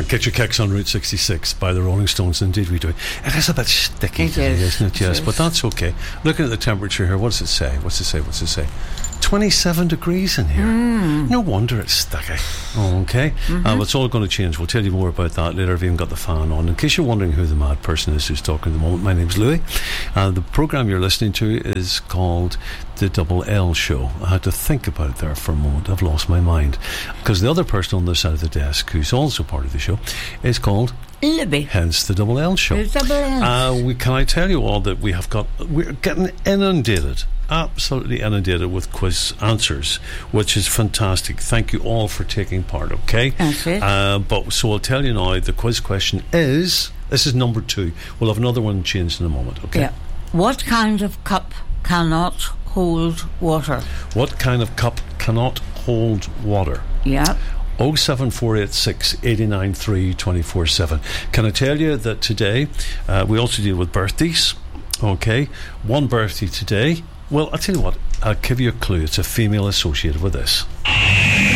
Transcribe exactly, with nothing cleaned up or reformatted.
Get Your Kicks on Route sixty-six by the Rolling Stones. Indeed we do. It is a bit sticky it today, is. isn't it? Yes, it but that's okay. Looking at the temperature here, what does it say? What's it say? What's it say? twenty-seven degrees in here. Mm. No wonder it's sticky. Oh, okay. Mm-hmm. Uh, it's all going to change. We'll tell you more about that later. I've even got the fan on. In case you're wondering who the mad person is who's talking at the moment, my name's Louis. Uh, the programme you're listening to is called The Double L Show. I had to think about it there for a moment. I've lost my mind. Because the other person on the side of the desk, who's also part of the show, is called Libby. Hence the Double L Show. The Double L. Uh, we, can I tell you all that we have got... We're getting inundated. Absolutely inundated with quiz answers, which is fantastic. Thank you all for taking part, okay? That's it. Uh, but so I'll tell you now, the quiz question is, this is number two. We'll have another one changed in a moment, okay? Yeah. What kind of cup cannot hold water? What kind of cup cannot hold water? Yeah. oh seven four eight six, eight nine three, two four seven. Can I tell you that today uh, we also deal with birthdays, okay? One birthday today. Well, I'll tell you what, I'll give you a clue. It's a female associated with this.